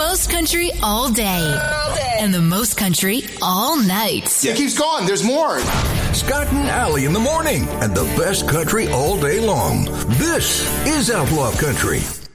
most country all day. And the most country all night. It keeps going. There's more. Scott and Allie in the morning and the best country all day long. This is Outlaw Country.